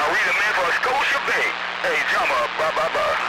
We the man for Scotia Bay. Hey, drummer, blah, blah, blah.